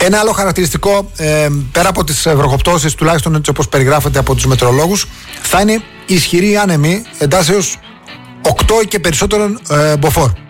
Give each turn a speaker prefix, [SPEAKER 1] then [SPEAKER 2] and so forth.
[SPEAKER 1] Ένα άλλο χαρακτηριστικό, πέρα από τις βροχοπτώσεις, τουλάχιστον έτσι όπως περιγράφεται από τους μετεωρολόγους, θα είναι ισχυροί άνεμοι εντάσεως 8 και περισσότερων μποφόρ.